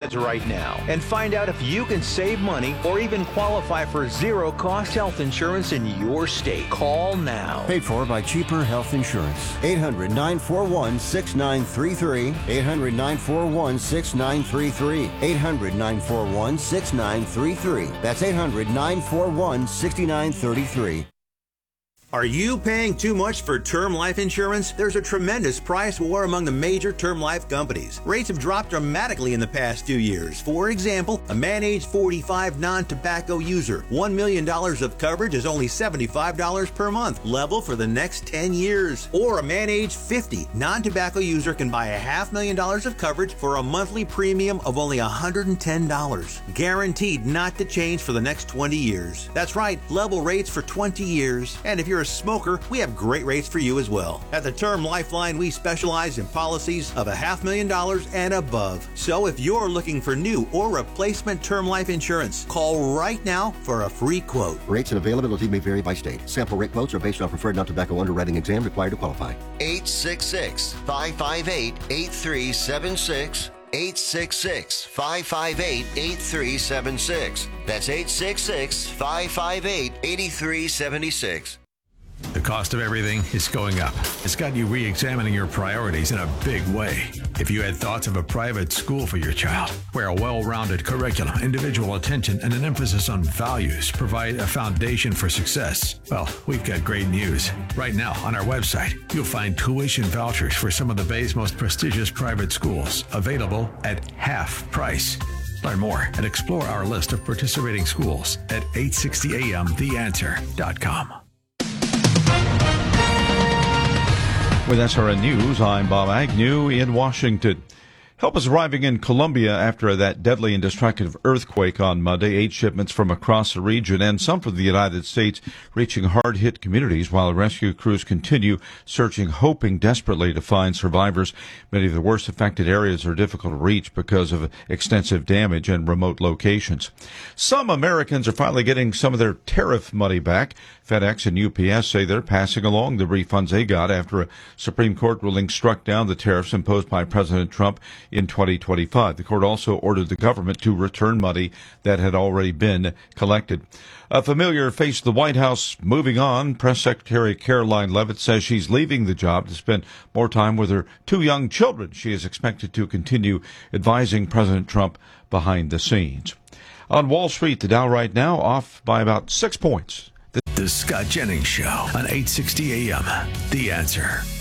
right now and find out if you can save money or even qualify for zero-cost health insurance in your state. Call now. Paid for by Cheaper Health Insurance. 800-941-6933. 800-941-6933. 800-941-6933. That's 800-941-6933. Are you paying too much for term life insurance? There's a tremendous price war among the major term life companies. Rates have dropped dramatically in the past 2 years. For example, a man age 45 non-tobacco user, $1 million of coverage is only $75 per month, level for the next 10 years. Or a man age 50 non-tobacco user can buy $500,000 of coverage for a monthly premium of only $110, guaranteed not to change for the next 20 years. That's right, level rates for 20 years. And if you're a smoker, we have great rates for you as well. At the Term Lifeline, we specialize in policies of $500,000 and above. So if you're looking for new or replacement term life insurance, call right now for a free quote. Rates and availability may vary by state. Sample rate quotes are based on preferred non-tobacco underwriting exam required to qualify. 866-558-8376. 866-558-8376. That's 866-558-8376. The cost of everything is going up. It's got you re-examining your priorities in a big way. If you had thoughts of a private school for your child, where a well-rounded curriculum, individual attention, and an emphasis on values provide a foundation for success, well, we've got great news. Right now, on our website, you'll find tuition vouchers for some of the Bay's most prestigious private schools, available at half price. Learn more and explore our list of participating schools at 860amtheanswer.com. With SRN News, I'm Bob Agnew in Washington. Help is arriving in Colombia after that deadly and destructive earthquake on Monday. 8 shipments from across the region and some from the United States reaching hard-hit communities while rescue crews continue searching, hoping desperately to find survivors. Many of the worst affected areas are difficult to reach because of extensive damage and remote locations. Some Americans are finally getting some of their tariff money back. FedEx and UPS say they're passing along the refunds they got after a Supreme Court ruling struck down the tariffs imposed by President Trump in 2025. The court also ordered the government to return money that had already been collected. A familiar face of the White House moving on. Press Secretary Caroline Leavitt says she's leaving the job to spend more time with her 2 young children. She is expected to continue advising President Trump behind the scenes. On Wall Street, the Dow right now off by about 6 points. The Scott Jennings Show on 860 AM. The Answer.